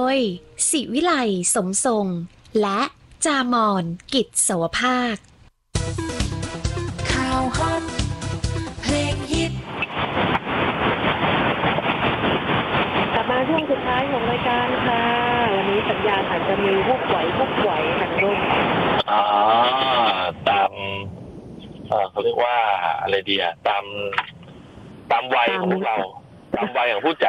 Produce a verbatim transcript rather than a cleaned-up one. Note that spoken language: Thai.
ยศิวิไลสมทรงและจามอนกิจสวภาคข่าวฮอตเพลงฮิตกลับมาช่วงสุดท้ายของรายการค่ะวันนี้สัญญาณอาจจะมีพวกไหวพวกไหวหนังร่มอ๋อตามเออเขาเรียกว่าอะไรดีอะตามตามวัยของพวกเราตามวัยของผู้จัด